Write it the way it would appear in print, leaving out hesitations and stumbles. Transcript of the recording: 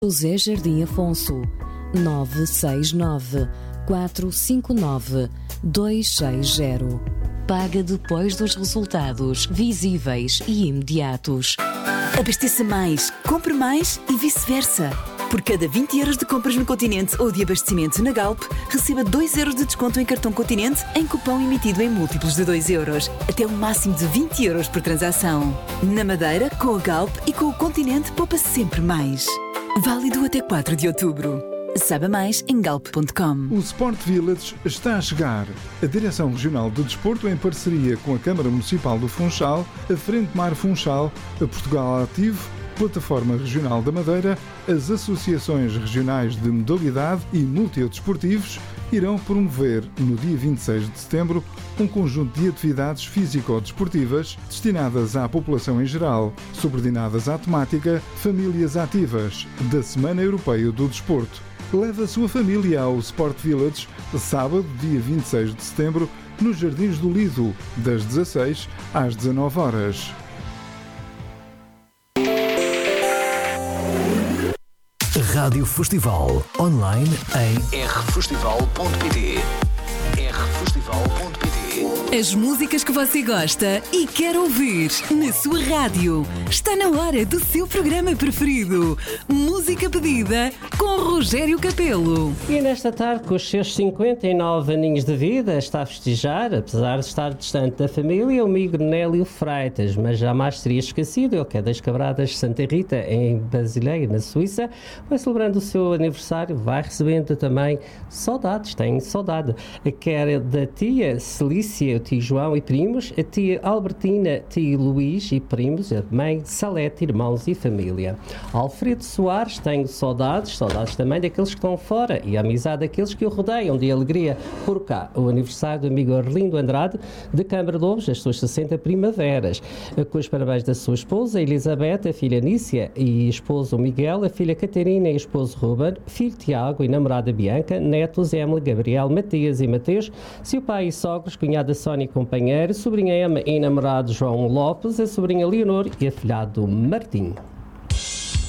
José Jardim Afonso, 969 459 260. Paga depois dos resultados visíveis e imediatos. Abasteça mais, compre mais e vice-versa. Por cada 20 euros de compras no Continente ou de abastecimento na Galp, receba 2 euros de desconto em cartão Continente em cupom emitido em múltiplos de 2 euros, até um máximo de 20 euros por transação. Na Madeira, com a Galp e com o Continente, poupa sempre mais. Válido até 4 de outubro. Saiba mais em galp.com. O Sport Village está a chegar. A Direção Regional de Desporto, em parceria com a Câmara Municipal do Funchal, a Frente Mar Funchal, a Portugal Ativo, Plataforma Regional da Madeira, as associações regionais de modalidade e multidesportivos irão promover, no dia 26 de setembro, um conjunto de atividades físico-desportivas destinadas à população em geral, subordinadas à temática Famílias Ativas, da Semana Europeia do Desporto. Leve a sua família ao Sport Village, sábado, dia 26 de setembro, nos Jardins do Lido, das 16 às 19 horas. Rádio Festival, online em rfestival.pt. rfestival.pt. As músicas que você gosta e quer ouvir na sua rádio. Está na hora do seu programa preferido. Música pedida com Rogério Capelo. E nesta tarde, com os seus 59 aninhos de vida, está a festejar, apesar de estar distante da família, o amigo Nélio Freitas, mas jamais seria esquecido. Ele que é das Quebradas de Santa Rita, em Basileia, na Suíça, vai celebrando o seu aniversário, vai recebendo também saudades, tem saudade. Quer da tia Celícia, o tio João e primos, a tia Albertina, tio Luís e primos, a mãe Salete, irmãos e família. Alfredo Soares, tenho saudades também daqueles que estão fora e a amizade daqueles que o rodeiam, de alegria por cá. O aniversário do amigo Arlindo Andrade, de Câmara de Lobos, as suas 60 primaveras. Com os parabéns da sua esposa Elizabeth, a filha Nícia e esposo Miguel, a filha Catarina e esposo Ruben, filho Tiago e namorada Bianca, netos Emily, Gabriel, Matias e Mateus, seu pai e sogros, cunhada Sónia e companheiro, sobrinha Emma e namorado João Lopes, a sobrinha Leonor e afilhado Martim.